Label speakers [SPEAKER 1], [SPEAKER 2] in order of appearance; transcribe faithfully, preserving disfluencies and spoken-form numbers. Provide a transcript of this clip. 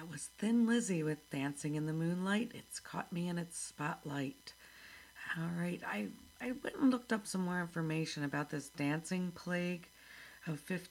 [SPEAKER 1] That was Thin Lizzy with Dancing in the Moonlight. It's caught me in its spotlight. All right, I, I went and looked up some more information about this dancing plague of